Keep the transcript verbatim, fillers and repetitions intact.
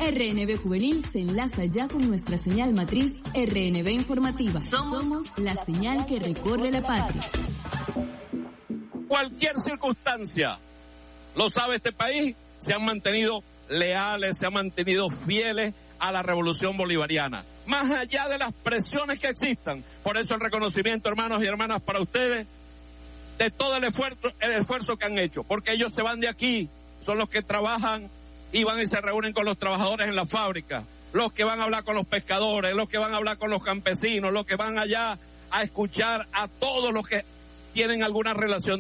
R N B Juvenil se enlaza ya con nuestra señal matriz R N B Informativa. Somos la señal que recorre la patria. Cualquier circunstancia, lo sabe este país, se han mantenido leales, se han mantenido fieles a la revolución bolivariana, más allá de las presiones que existan. Por eso el reconocimiento, hermanos y hermanas, para ustedes, de todo el esfuerzo, el esfuerzo que han hecho, porque ellos se van de aquí, son los que trabajan y van y se reúnen con los trabajadores en la fábrica, los que van a hablar con los pescadores, los que van a hablar con los campesinos, los que van allá a escuchar a todos los que tienen alguna relación